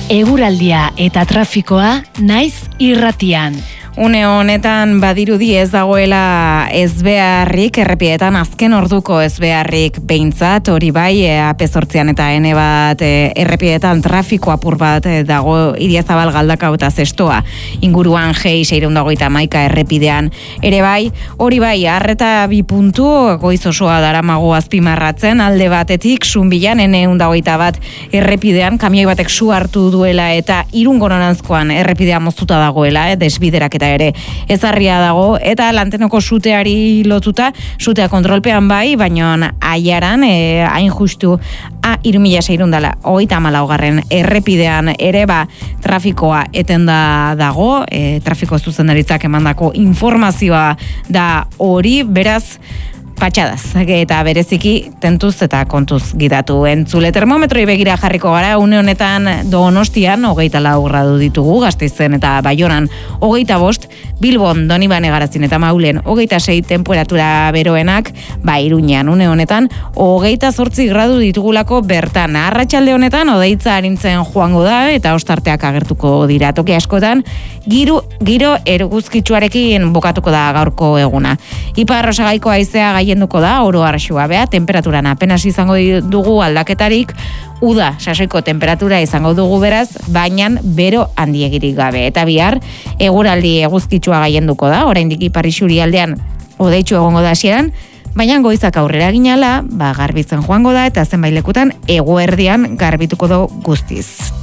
Eguraldia eta trafikoa naiz irratian. Une honetan badirudi ez dagoela ezbeharrik, errepidetan azken orduko ezbeharrik behintzat, hori bai, AP8 eta N1 errepidetan trafiko apur bat dago Idiazabal Galdakao eta Zestoa inguruan G621 errepidean ere bai, hori bai, arreta 2 puntu, goiz osoa daramago azpimarratzen, alde batetik Sunbilan N121 errepidean, kamioi batek su hartu duela eta Irungo noranzkoan errepidea moztuta dagoela, desbiderak eta ere ezarria dago, eta Lantenoko suteari lotuta, sutea kontrolpean bai, baina aiaran, hain justu A3634 errepidean ere trafikoa etenda dago, trafiko zuzendaritzak emandako informazioa da hori, beraz, patxadaz, eta bereziki tentuz eta kontuz gidatu. Entzule termometroi begira jarriko gara, une honetan Donostian 24 gradu ditugu, Gasteizen eta Baionan 25, Bilbon, Donibane Garazin eta Maulen 26 temperatura beroenak, Iruñean une honetan 28 gradu ditugulako bertan. Arratsalde honetan hodeitza arintzen joango da eta ostarteak agertuko dira. Toki askotan giro eguzkitsuarekin bukatuko da gaurko eguna. Ipar osagaiko haizea gailenduko da, oro harxua bea, temperaturan apenas izango dugu aldaketarik, uda sasoiko temperatura izango dugu beraz, baina bero handiegirik gabe. Eta bihar, eguraldi eguzkitsua gailenduko da, oraindik ipar isurialdean hodeitsu egongo da hasieran, baina goizak aurrera ginala, garbitzen joango da, eta zenbait lekutan eguerdian garbituko du guztiz.